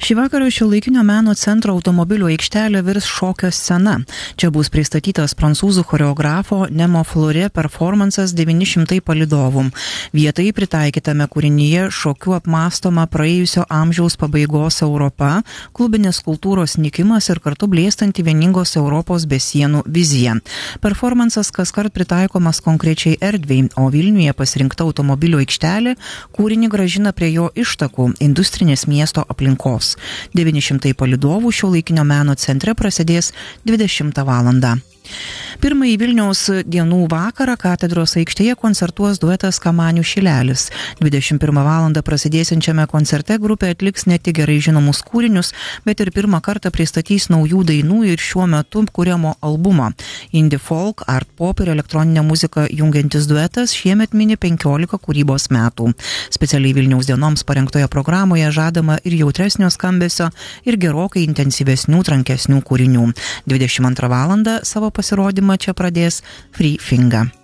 Šį vakarą Šiuolaikinio meno centro automobilių aikštelė virs šokio scena. Čia bus pristatytas prancūzų choreografo Nemo Flore performances 900 palydovų. Vietai pritaikytame kūrinyje šokiu apmąstoma praėjusio amžiaus pabaigos Europa, klubinės kultūros nykimas ir kartu blėstanti vieningos Europos be sienų vizija. Performances kaskart pritaikomas konkrečiai erdvei, o Vilniuje pasirinkta automobilių aikštelė kūrinį grąžina prie jo ištakų – industrinės miesto aplinkos. 900 palydovų Šiuolaikinio meno centre prasidės 20 valandą. Pirmąjį Vilniaus dienų vakarą katedros aikštėje koncertuos duetas Kamanių Šilelis. 21 valandą prasidėsiančiame koncerte grupė atliks ne tik gerai žinomus kūrinius, bet ir pirmą kartą pristatys naujų dainų ir šiuo metu kuriamo albumo. Indie folk, art pop ir elektroninę muziką jungiantis duetas šiemet mini 15 kūrybos metų. Specialiai Vilniaus dienoms parengtoje programoje žadama ir jautresnio skambesio, ir gerokai intensyvesnių, trankesnių kūrinių. 22 valandą savo pasirodymą čia pradės Free Finger.